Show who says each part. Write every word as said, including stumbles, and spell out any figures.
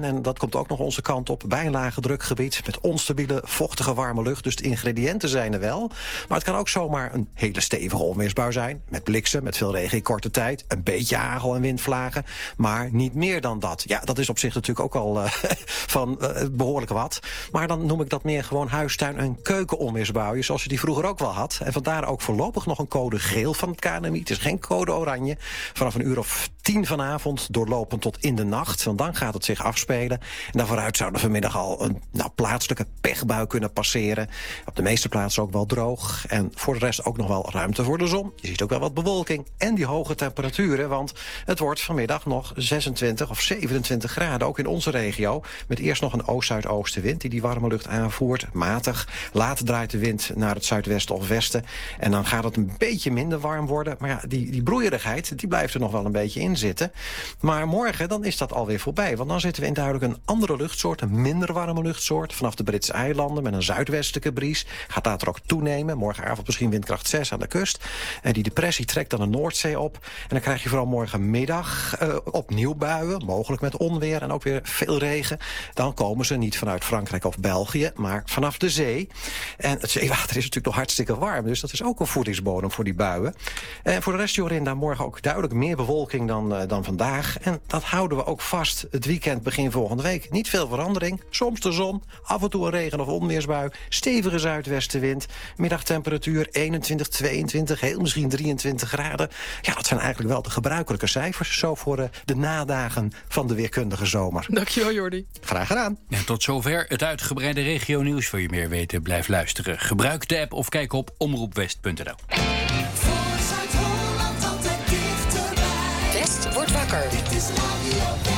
Speaker 1: zijn, en dat komt ook nog onze kant op, bij een lage drukgebied met onstabiele, vochtige, warme lucht. Dus de ingrediënten zijn er wel. Maar het kan ook zomaar een hele stevige onweersbui zijn. Met bliksem, met veel regen in korte tijd. Een beetje hagel en windvlagen. Maar niet meer dan dat. Ja, dat is op zich natuurlijk ook al uh, van uh, behoorlijk wat. Maar dan noem ik dat meer gewoon huistuin- en keukenonweersbuien, zoals je die vroeger ook wel had. En vandaar ook voorlopig nog een code geel van het K N M I. Het is geen code oranje. Vanaf een uur of tien vanavond, doorlopend tot in de nacht. Want dan gaat het zich afspelen. En daarvooruit zou er vanmiddag al een nou, plaatselijke pechbui kunnen passeren. Op de meeste plaatsen ook wel droog. En voor de rest ook nog wel ruimte voor de zon. Je ziet ook wel wat bewolking. En die hoge temperaturen, want het wordt vanmiddag nog zesentwintig of zevenentwintig graden. Ook in onze regio. Met eerst nog een oost-zuidoostenwind die die warme lucht aanvoert. Matig. Later draait de wind naar het zuidwesten of westen. En dan gaat het een beetje minder warm worden. Maar ja, die, die broeierigheid, die blijft er nog wel een beetje in zitten. Maar morgen, dan is dat alweer voorbij. Want dan zitten we in duidelijk een andere luchtsoort. Een minder warme luchtsoort. Vanaf de Britse eilanden met een zuidwestelijke bries. Gaat later ook toenemen. Morgenavond misschien windkracht zes aan de kust. En die depressie trekt dan de Noordzee op. En dan krijg je vooral morgenmiddag uh, opnieuw buien. Mogelijk met onweer en ook weer veel regen. Dan komen ze niet vanuit Frankrijk of België, maar vanaf de zee. En het zeewater is natuurlijk nog hartstikke warm. Dus dat is ook een voedingsbodem voor die buien. En voor de rest, Jorinda, morgen ook duidelijk meer bewolking dan, uh, dan vandaag. En dat houden we ook vast het weekend begin volgende week. Niet veel verandering. Soms de zon, af en toe een regen- of onweersbui. Stevige zuidwestenwind. Middagtemperatuur eenentwintig, tweeëntwintig, heel misschien drieëntwintig graden. Ja, dat zijn eigenlijk wel de gebruikelijke cijfers. Zo voor uh, de nadagen van de weerkundige zomer.
Speaker 2: Dankjewel, Jordi.
Speaker 1: Graag gedaan.
Speaker 3: En tot zover het uitgebreide regionieuws. Wil je meer weten, blijf luisteren. Gebruik de app of kijk op omroepwest punt n l.
Speaker 4: Voor Zuid-Holland altijd dichterbij.
Speaker 5: West wordt wakker.
Speaker 4: Dit is Radio West.